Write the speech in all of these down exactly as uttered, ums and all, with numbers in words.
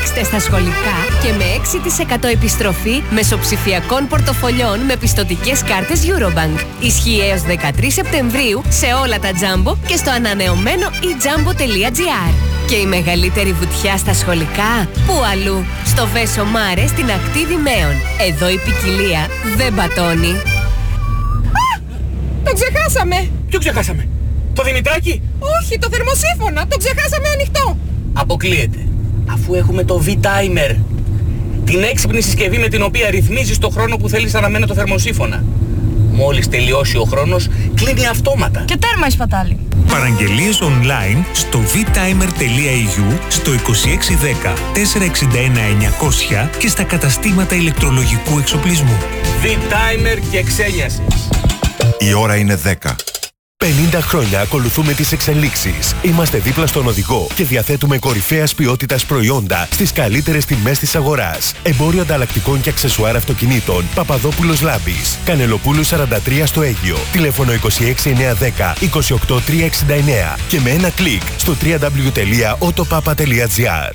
Στηρίξτε στα σχολικά και με έξι τοις εκατό επιστροφή μεσοψηφιακών πορτοφολιών με πιστωτικές κάρτες Eurobank. Ισχύει έως δεκατρείς Σεπτεμβρίου σε όλα τα Jumbo και στο ανανεωμένο e jumbo τελεία gr. Και η μεγαλύτερη βουτιά στα σχολικά, πού αλλού? Στο Βέσο Μάρε στην ακτή Δημαίων. Εδώ η ποικιλία δεν πατώνει. Α! Το ξεχάσαμε! Ποιο ξεχάσαμε? Το Δημητράκι? Όχι, το θερμοσύφωνα. Το ξεχάσαμε ανοιχτό. Αποκλείεται. Αφού έχουμε το V-Timer. Την έξυπνη συσκευή με την οποία ρυθμίζεις το χρόνο που θέλεις αναμένα το θερμοσύφωνα. Μόλις τελειώσει ο χρόνος, κλείνει αυτόματα. Και τέρμα η σπατάλη. Παραγγελίες online στο β-timer τελεία ι γιου, στο είκοσι έξι δέκα τετρακόσια εξήντα ένα εννιακόσια και στα καταστήματα ηλεκτρολογικού εξοπλισμού. V-Timer και ξένιασες. Η ώρα είναι δέκα. πενήντα χρόνια ακολουθούμε τις εξελίξεις. Είμαστε δίπλα στον οδηγό και διαθέτουμε κορυφαίας ποιότητας προϊόντα στις καλύτερες τιμές της αγοράς. Εμπόριο ανταλλακτικών και αξεσουάρ αυτοκινήτων Παπαδόπουλος Λάμπης. Κανελοπούλου σαράντα τρία στο Αίγυο. Τηλέφωνο είκοσι έξι εννιακόσια δέκα είκοσι οκτώ τριακόσια εξήντα εννέα και με ένα κλικ στο double-u double-u double-u τελεία autopapa τελεία gr.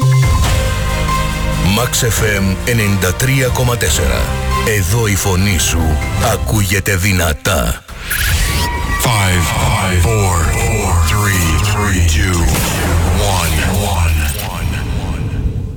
Max εφ εμ ενενήντα τρία κόμμα τέσσερα. Εδώ η φωνή σου ακούγεται δυνατά. five, five, four, four, three, three, two,